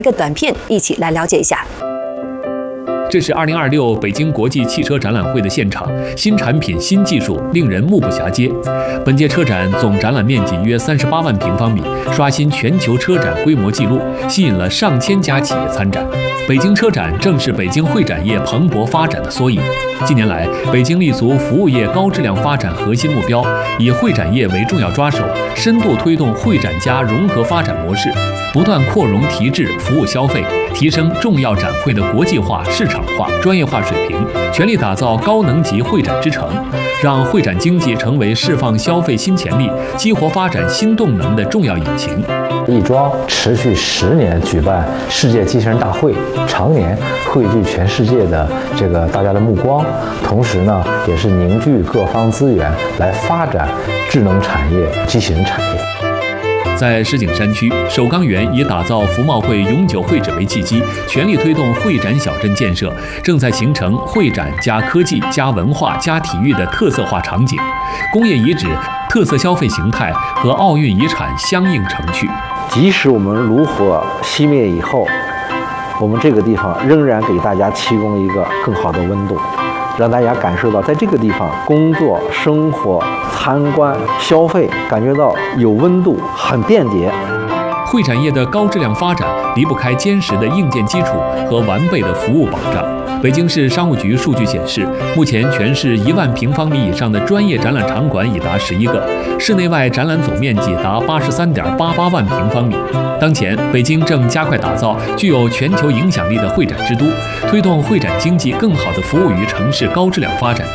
一个短片，一起来了解一下。 这是2026北京国际汽车展览会的现场，新产品、新技术令人目不暇接。本届车展总展览面积约38万平方米，刷新全球车展规模纪录，吸引了上千家企业参展。北京车展正是北京会展业蓬勃发展的缩影。近年来，北京立足服务业高质量发展核心目标，以会展业为重要抓手，深度推动会展加融合发展模式，不断扩容提质服务消费，提升重要展会的国际化、市场化、专业化水平，全力打造高能级会展之城，让会展经济成为释放消费新潜力、激活发展新动能的重要引擎。 亦庄持续10年举办世界机器人大会，常年汇聚全世界的大家的目光，同时呢，也是凝聚各方资源来发展智能产业、机器人产业。 在石景山区，首钢园以打造服贸会永久会址为契机，全力推动会展小镇建设，正在形成会展加科技加文化加体育的特色化场景。工业遗址、特色消费形态和奥运遗产相映成趣。 即使我们炉火熄灭以后，我们这个地方仍然给大家提供一个更好的温度，让大家感受到在这个地方工作、生活、参观、消费，感觉到有温度，很便捷。 会展业的高质量发展离不开坚实的硬件基础和完备的服务保障。北京市商务局数据显示，目前全市1万平方米以上的专业展览场馆已达11个，室内外展览总面积达83.88万平方米。当前，北京正加快打造具有全球影响力的会展之都，推动会展经济更好地服务于城市高质量发展。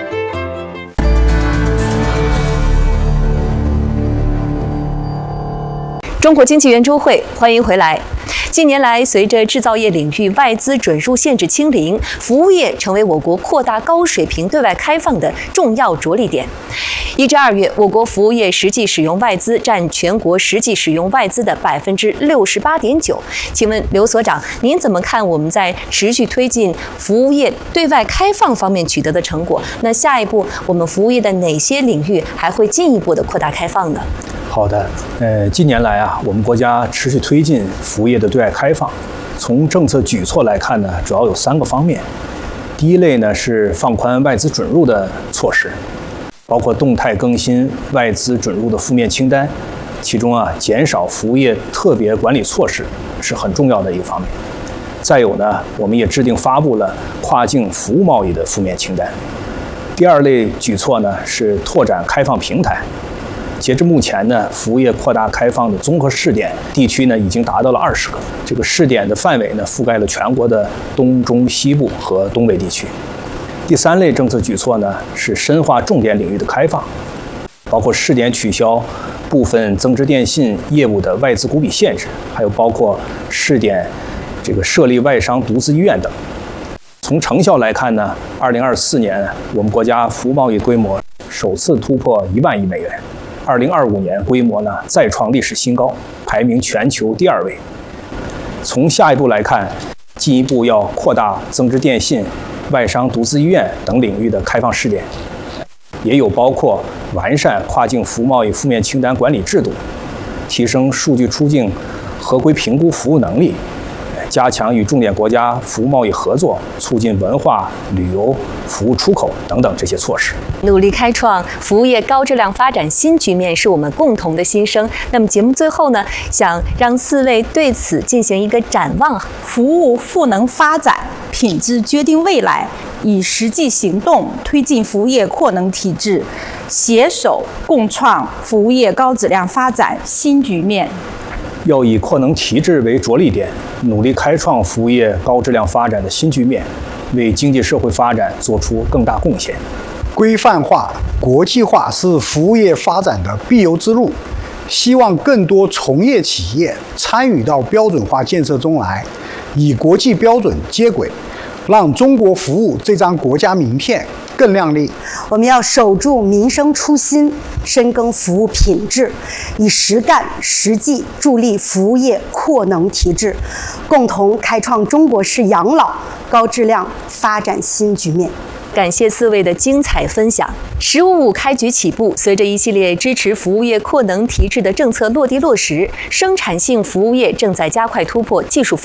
中国经济圆桌会，欢迎回来。近年来，随着制造业领域外资准入限制清零，服务业成为我国扩大高水平对外开放的重要着力点。1至2月，我国服务业实际使用外资占全国实际使用外资的68.9%。请问刘所长，您怎么看我们在持续推进服务业对外开放方面取得的成果？那下一步，我们服务业的哪些领域还会进一步的扩大开放呢？ 好的，近年来我们国家持续推进服务业的对外开放。从政策举措来看呢，主要有3个方面。第一类呢是放宽外资准入的措施，包括动态更新外资准入的负面清单，其中减少服务业特别管理措施是很重要的一个方面。再有呢，我们也制定发布了跨境服务贸易的负面清单。第二类举措呢是拓展开放平台。截至目前呢，服务业扩大开放的综合试点地区呢，已经达到了20个。这个试点的范围呢，覆盖了全国的东中西部和东北地区。第3类政策举措呢，是深化重点领域的开放，包括试点取消部分增值电信业务的外资股比限制，还有包括试点设立外商独资医院等。从成效来看呢，2024年我们国家服务贸易规模首次突破1万亿美元。2025年规模呢再创历史新高，排名全球第2位。从下一步来看，进一步要扩大增值电信、外商独资医院等领域的开放试点，也有包括完善跨境服务贸易负面清单管理制度，提升数据出境合规评估服务能力，加强与重点国家服务贸易合作，促进文化、旅游、服务出口等等这些措施。 努力开创服务业高质量发展新局面是我们共同的心声。那么节目最后呢，想让4位对此进行一个展望。 服务赋能发展，品质决定未来，以实际行动推进服务业扩能体制，携手共创服务业高质量发展新局面。 要以扩能提质为着力点，努力开创服务业高质量发展的新局面，为经济社会发展做出更大贡献。 规范化、国际化是服务业发展的必由之路，希望更多从业企业参与到标准化建设中来，以国际标准接轨，让中国服务这张国家名片更亮丽。 我们要守住民生初心，深耕服务品质，以实干实际助力服务业扩能提质，共同开创中国式养老高质量发展新局面。 感谢4位的精彩分享。“15+5”开局起步，随着一系列支持服务业扩能提质的政策落地落实，生产性服务业正在加快突破技术